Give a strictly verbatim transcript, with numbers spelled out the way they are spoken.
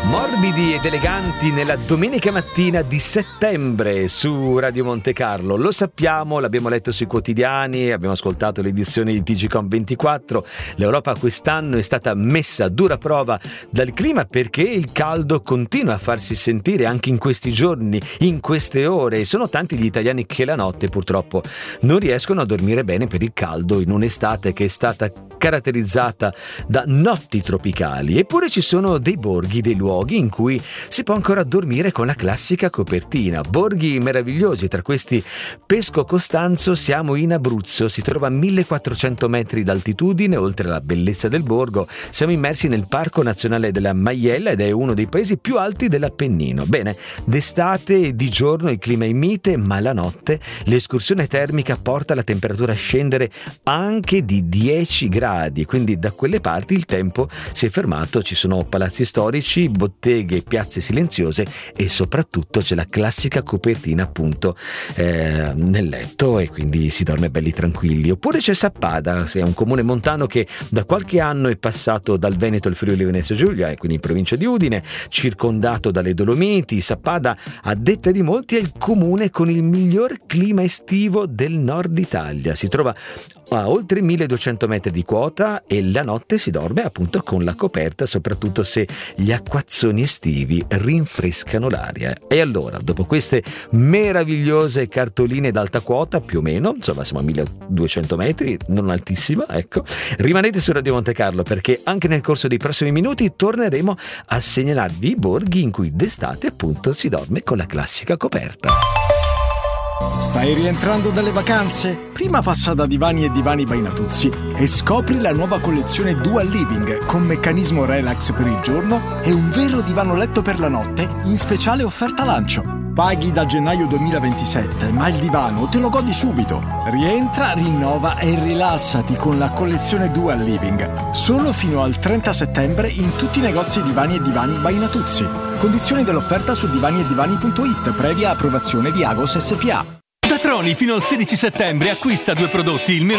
Morbidi ed eleganti nella domenica mattina di settembre su Radio Monte Carlo. Lo sappiamo, l'abbiamo letto sui quotidiani, abbiamo ascoltato le edizioni di T G Com ventiquattro. L'Europa quest'anno è stata messa a dura prova dal clima perché il caldo continua a farsi sentire anche in questi giorni, in queste ore. Sono tanti gli italiani che la notte purtroppo non riescono a dormire bene per il caldo in un'estate che è stata caratterizzata da notti tropicali. Eppure ci sono dei borghi, dei luoghi in cui si può ancora dormire con la classica copertina. Borghi meravigliosi, tra questi Pesco Costanzo. Siamo in Abruzzo, si trova a millequattrocento metri d'altitudine. Oltre alla bellezza del borgo, siamo immersi nel Parco Nazionale della Maiella ed è uno dei paesi più alti dell'Appennino. Bene, d'estate e di giorno il clima è mite, ma la notte l'escursione termica porta la temperatura a scendere anche di dieci gradi, quindi da quelle parti il tempo si è fermato. Ci sono palazzi storici, botteghe, piazze silenziose e soprattutto c'è la classica copertina appunto eh, nel letto e quindi si dorme belli tranquilli. Oppure c'è Sappada, è un comune montano che da qualche anno è passato dal Veneto al Friuli Venezia Giulia e quindi in provincia di Udine, circondato dalle Dolomiti. Sappada, a detta di molti, è il comune con il miglior clima estivo del nord Italia. Si trova a oltre milleduecento metri di quota e la notte si dorme appunto con la coperta, soprattutto se gli acquazzoni estivi rinfrescano l'aria. E allora, dopo queste meravigliose cartoline d'alta quota, più o meno, insomma siamo a milleduecento metri, non altissima, ecco, rimanete su Radio Monte Carlo perché anche nel corso dei prossimi minuti torneremo a segnalarvi i borghi in cui d'estate appunto si dorme con la classica coperta. Stai rientrando dalle vacanze? Prima passa da Divani e Divani by Natuzzi e scopri la nuova collezione Dual Living con meccanismo relax per il giorno e un vero divano letto per la notte in speciale offerta lancio. Paghi da gennaio duemilaventisette, ma il divano te lo godi subito. Rientra, rinnova e rilassati con la collezione Dual Living. Solo fino al trenta settembre in tutti i negozi Divani e Divani by Natuzzi. Condizioni dell'offerta su divani e divani punto it, previa approvazione di Agos S P A. Da Troni fino al sedici settembre acquista due prodotti il